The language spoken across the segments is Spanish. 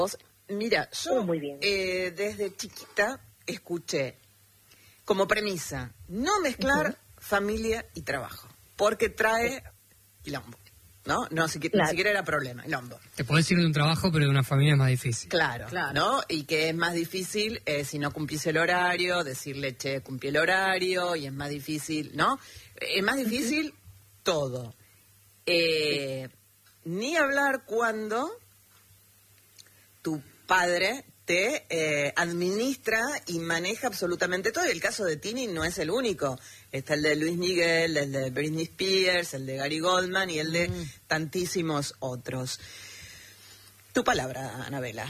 Mira, yo muy bien. Desde chiquita escuché como premisa no mezclar familia y trabajo, porque trae quilombo, ¿no? Ni siquiera era problema, quilombo. Te podés ir de un trabajo, pero de una familia es más difícil. Claro, ¿no? Y que es más difícil si no cumplís el horario, decirle, che, cumplí el horario, y es más difícil, ¿no? Es más difícil todo. Ni hablar cuando tu padre te administra y maneja absolutamente todo. Y el caso de Tini no es el único. Está el de Luis Miguel, el de Britney Spears, el de Gary Goldman y el de tantísimos otros. Tu palabra, Anabela.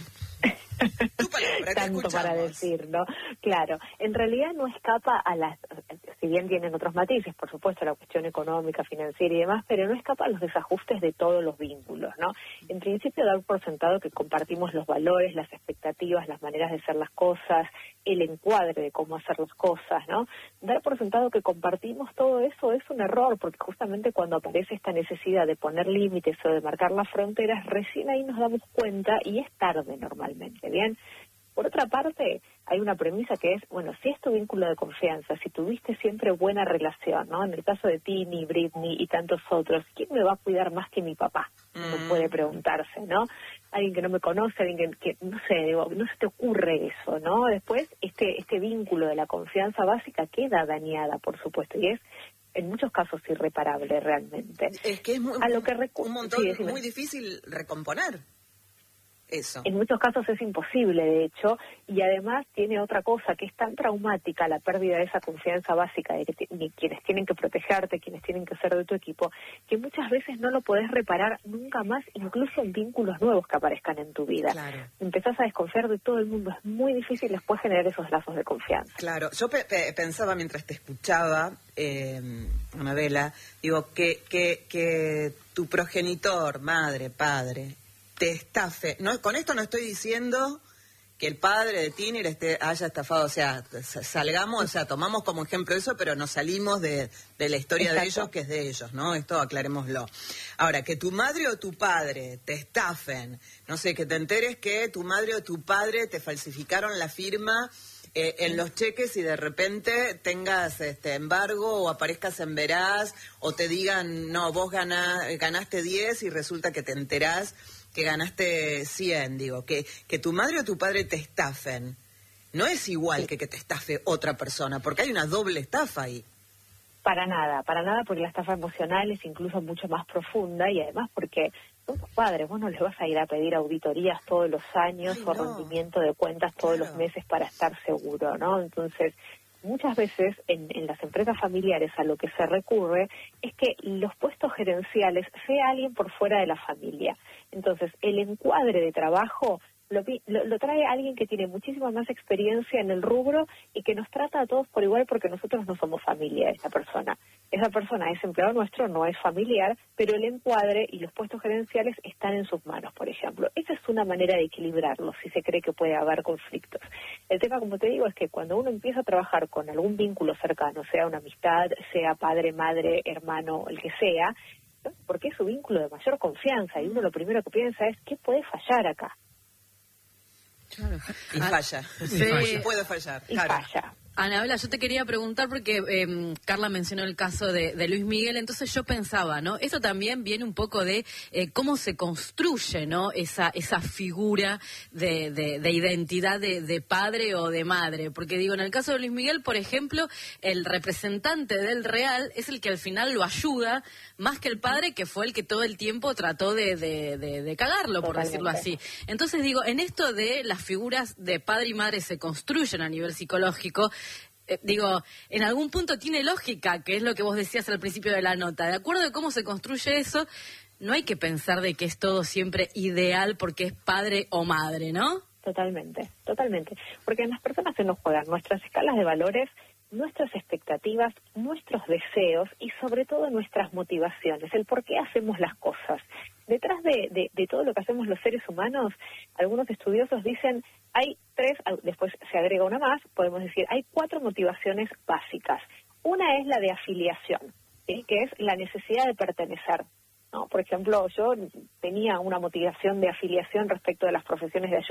Tu palabra, Tanto para decir, ¿no? Claro, en realidad no escapa a las, si bien tienen otros matices, por supuesto, la cuestión económica, financiera y demás, pero no escapa a los desajustes de todos los vínculos, ¿no? En principio, dar por sentado que compartimos los valores, las expectativas, las maneras de hacer las cosas, el encuadre de cómo hacer las cosas, ¿no? Dar por sentado que compartimos todo eso es un error, porque justamente cuando aparece esta necesidad de poner límites o de marcar las fronteras, recién ahí nos damos cuenta y es tarde normalmente, ¿bien? Por otra parte, hay una premisa que es, bueno, si es tu vínculo de confianza, si tuviste siempre buena relación, ¿no? En el caso de Tini, Britney y tantos otros, ¿quién me va a cuidar más que mi papá? Uno puede preguntarse, ¿no? Alguien que no me conoce, alguien que no sé, digo, no se te ocurre eso, ¿no? Después, este vínculo de la confianza básica queda dañada, por supuesto, y es en muchos casos irreparable realmente. Es que es muy, un montón, muy difícil recomponer. Eso. En muchos casos es imposible, de hecho, y además tiene otra cosa que es tan traumática, la pérdida de esa confianza básica de quienes tienen que protegerte, quienes tienen que ser de tu equipo, que muchas veces no lo podés reparar nunca más, incluso en vínculos nuevos que aparezcan en tu vida. Claro. Empezás a desconfiar de todo el mundo, es muy difícil después generar esos lazos de confianza. Claro, yo pensaba mientras te escuchaba, Anabela, digo, que tu progenitor, madre, padre, te estafe. No, con esto no estoy diciendo que el padre de Tini haya estafado, o sea, salgamos, o sea, tomamos como ejemplo eso, pero nos salimos de la historia de ellos, que es de ellos, ¿no? Esto aclarémoslo. Ahora, que tu madre o tu padre te estafen, no sé, que te enteres que tu madre o tu padre te falsificaron la firma en los cheques y de repente tengas embargo o aparezcas en veraz o te digan, no, vos ganaste 10 y resulta que te enterás que ganaste 100, digo, que tu madre o tu padre te estafen, no es igual que te estafe otra persona, porque hay una doble estafa ahí. Para nada, porque la estafa emocional es incluso mucho más profunda y además porque son tus padres, vos no les vas a ir a pedir auditorías todos los años o rendimiento de cuentas todos los meses para estar seguro, ¿no? Entonces, muchas veces en las empresas familiares a lo que se recurre es que los puestos gerenciales sea alguien por fuera de la familia. Entonces, el encuadre de trabajo lo trae alguien que tiene muchísima más experiencia en el rubro y que nos trata a todos por igual porque nosotros no somos familia de esa persona. Esa persona es empleado nuestro, no es familiar, pero el encuadre y los puestos gerenciales están en sus manos, por ejemplo. Esa es una manera de equilibrarlo, si se cree que puede haber conflictos. El tema, como te digo, es que cuando uno empieza a trabajar con algún vínculo cercano, sea una amistad, sea padre, madre, hermano, el que sea, ¿no? Porque es su vínculo de mayor confianza y uno lo primero que piensa es, ¿qué puede fallar acá? Claro. Y falla. Sí. Puede fallar. Y claro. falla. Anabela, yo te quería preguntar porque Carla mencionó el caso de Luis Miguel, entonces yo pensaba, ¿no? Eso también viene un poco de cómo se construye, ¿no? Esa figura de identidad de padre o de madre, porque digo, en el caso de Luis Miguel, por ejemplo, el representante del Real es el que al final lo ayuda, más que el padre, que fue el que todo el tiempo trató de cagarlo, por decirlo así. Entonces digo, en esto de las figuras de padre y madre se construyen a nivel psicológico, digo, en algún punto tiene lógica, que es lo que vos decías al principio de la nota. De acuerdo a cómo se construye eso, no hay que pensar de que es todo siempre ideal porque es padre o madre, ¿no? Totalmente. Porque en las personas se nos juegan nuestras escalas de valores, nuestras expectativas, nuestros deseos y sobre todo nuestras motivaciones, el por qué hacemos las cosas. Detrás de todo lo que hacemos los seres humanos, algunos estudiosos dicen, hay 3, después se agrega una más, podemos decir, hay 4 motivaciones básicas. Una es la de afiliación, ¿sí? Que es la necesidad de pertenecer. ¿no? Por ejemplo, yo tenía una motivación de afiliación respecto de las profesiones de ayuda